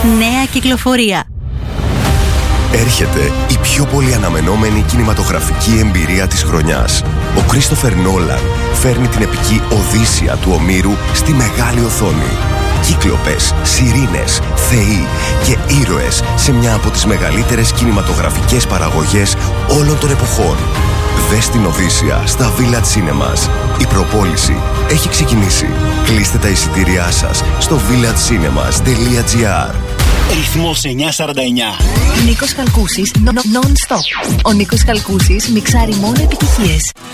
Νέα κυκλοφορία. Έρχεται η πιο πολύ αναμενόμενη κινηματογραφική εμπειρία της χρονιάς. Ο Κρίστοφερ Νόλαν φέρνει την επική Οδύσσεια του Ομήρου στη μεγάλη οθόνη. Κύκλοπες, σιρήνες, θεοί και ήρωες σε μια από τις μεγαλύτερες κινηματογραφικές παραγωγές όλων των εποχών. Δες την Οδύσσεια στα Village Cinemas. Η προπόληση έχει ξεκινήσει. Κλείστε τα εισιτήριά σας στο villagecinemas.gr. Ρυθμός 949. Νίκος Χαλκούσης, non-stop. Ο Νίκος Χαλκούσης μιξάρει μόνο επιτυχίες.